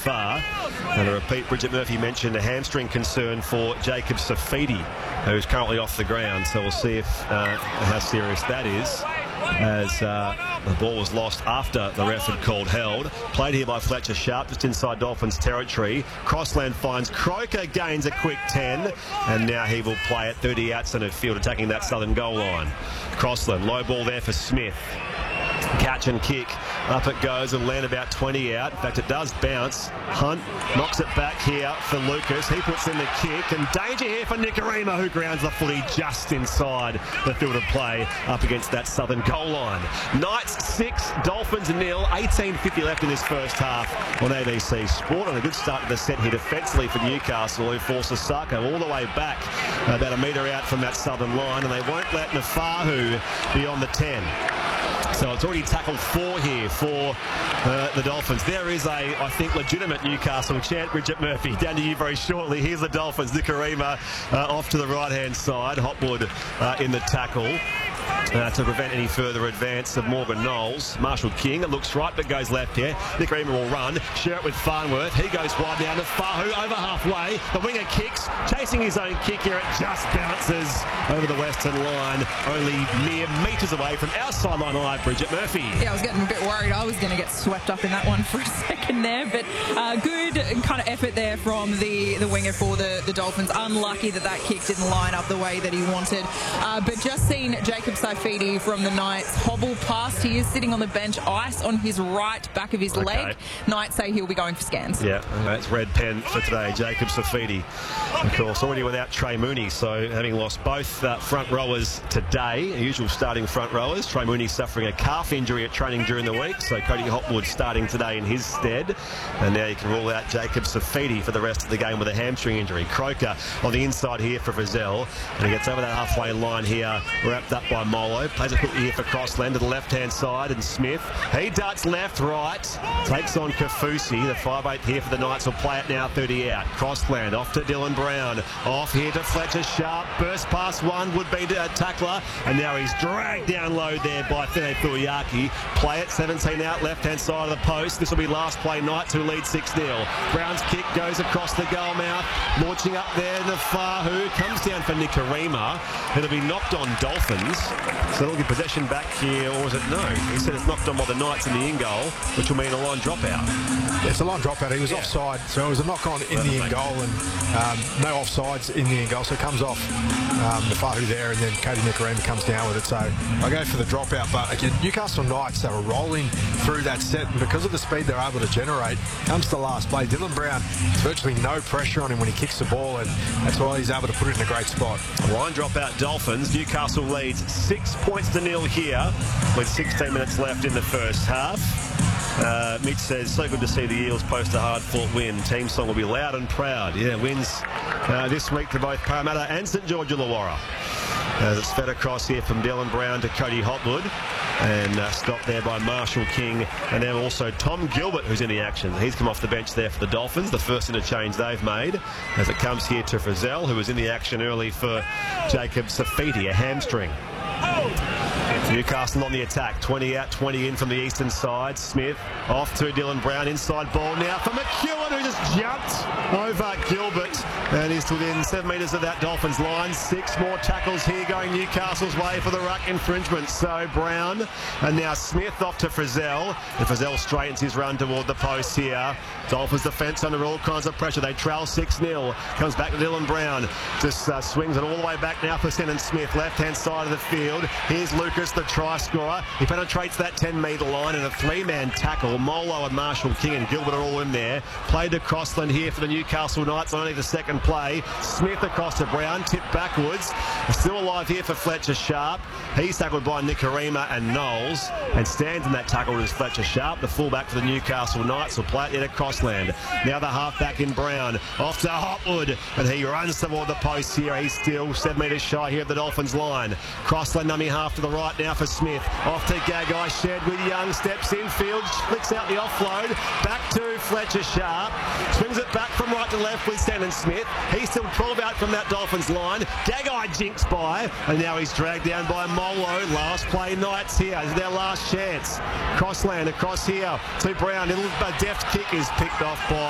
far. And a repeat, Bridget Murphy mentioned a hamstring concern for Jacob Safidi, who's currently off the ground. So we'll see how serious that is, as the ball was lost after the ref had called held. Played here by Fletcher Sharp, just inside Dolphins territory. Crossland finds Croker, gains a quick 10, and now he will play at 30 out centre field, attacking that southern goal line. Crossland, low ball there for Smith. Catch and kick. Up it goes and land about 20 out. In fact, it does bounce. Hunt knocks it back here for Lucas. He puts in the kick, and danger here for Nikorima, who grounds the footy just inside the field of play up against that southern goal line. Knights 6, Dolphins 0. 18:50 left in this first half on ABC Sport. And a good start to the set here defensively for Newcastle, who forces Sako all the way back about a metre out from that southern line, and they won't let Nafahu beyond the 10. So it's already tackled 4 here for the Dolphins. There is I think, legitimate Newcastle chant, Bridget Murphy. Down to you very shortly. Here's the Dolphins. Nikorima off to the right-hand side. Hopwood in the tackle. To prevent any further advance of Morgan Knowles. Marshall King, it looks right but goes left here. Nikorima will run, share it with Farnworth. He goes wide down to Fahu, over halfway. The winger kicks, chasing his own kick here. It just bounces over the western line, only mere metres away from our sideline eye, Bridget Murphy. Yeah, I was getting a bit worried I was going to get swept up in that one for a second there, but good kind of effort there from the winger for the Dolphins. Unlucky that kick didn't line up the way that he wanted, but just seen Jacob Safidi from the Knights hobble past. He is sitting on the bench, ice on his right back of his leg. Knights say he'll be going for scans. Yeah, that's red pen for today, Jacob Safidi. Of course, already without Trey Mooney, so having lost both front rowers today, usual starting front rowers. Trey Mooney suffering a calf injury at training during the week, so Cody Hopwood starting today in his stead. And now you can rule out Jacob Safidi for the rest of the game with a hamstring injury. Croker on the inside here for Frizzell, and he gets over that halfway line here, wrapped up by Molo. Plays it quickly here for Crossland to the left-hand side, and Smith. He darts left, right, takes on Kafusi. The 5'8" here for the Knights will play it now 30 out. Crossland off to Dylan Brown. Off here to Fletcher Sharp. Burst past one, would be a tackler, and now he's dragged down low there by Fene Fuiaki. Play it 17 out, left-hand side of the post. This will be last play, Knights, who lead 6-0. Brown's kick goes across the goal mouth. Launching up there, Nafahu comes down for Nikorima. It'll be knocked on Dolphins. So they'll get possession back here, or is it no? He said it's knocked on by the Knights in the in goal, which will mean a line dropout. Yeah, it's a line dropout. He was offside, so it was a knock on in the in goal, and no offsides in the in goal. So it comes off Nafahu there, and then Cody Nikorima comes down with it. So I go for the dropout. But again, Newcastle Knights, they were rolling through that set, and because of the speed they're able to generate, comes to the last play. Dylan Brown, virtually no pressure on him when he kicks the ball, and that's why he's able to put it in a great spot. Line dropout Dolphins. Newcastle leads 6-0 here with 16 minutes left in the first half. Mitch says, so good to see the Eels post a hard-fought win. Team song will be loud and proud. Yeah, wins this week to both Parramatta and St George Illawarra. As it's fed across here from Dylan Brown to Cody Hopwood, and stopped there by Marshall King, and now also Tom Gilbert, who's in the action. He's come off the bench there for the Dolphins, the first interchange they've made, as it comes here to Frizzell, who was in the action early for Jacob Safidi, a hamstring. Newcastle on the attack, 20 out, 20 in from the eastern side. Smith off to Dylan Brown, inside ball now for McEwen, who just jumped over Gilbert and is within 7 metres of that Dolphins line. 6 more tackles here going Newcastle's way for the ruck infringement. So Brown and now Smith off to Frizzell, and Frizzell straightens his run toward the post here. Dolphins defence under all kinds of pressure. They trail 6-0. Comes back to Dylan Brown, just swings it all the way back now for Shannon Smith, left-hand side of the field. Here's Lucas, the try scorer. He penetrates that 10-metre line, and a 3-man tackle. Molo and Marshall King and Gilbert are all in there. Played to Crossland here for the Newcastle Knights, only the second play. Smith across to Brown, tipped backwards. Still alive here for Fletcher Sharp. He's tackled by Nikorima and Knowles, and stands in that tackle is Fletcher Sharp, the fullback for the Newcastle Knights. Will play it there to Crossland. Now the halfback in Brown, off to Hopwood, and he runs toward the post here. He's still 7 metres shy here of the Dolphins line. Crossland numbing half to the right now for Smith. Off to Gagai, shared with Young, steps infield, flicks out the offload, back to Fletcher Sharp, swings it back from right to left with Shannon Smith. He's still 12 out from that Dolphins line. Gagai jinks by, and now he's dragged down by Molo. Last play Knights here, this is their last chance. Crossland across here to Brown, little deft kick is picked off by